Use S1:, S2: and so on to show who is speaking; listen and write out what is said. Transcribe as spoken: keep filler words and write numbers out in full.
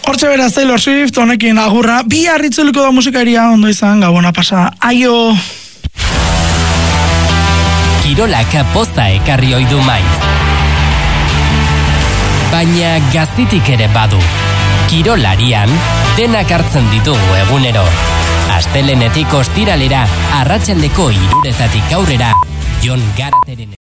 S1: Hortxe beraz Taylor Swift, honekin agurra, bi harritzuliko da musikaria, ondo izan, gabona pasa, aio!
S2: Kirolak poza ekarri oidu maiz. Baina gaztitik ere badu. Kirolarian, denak hartzen ditugu egunero. Astelenetik ostiralera, arratsaldeko hiruretatik aurrera, Jon Garateren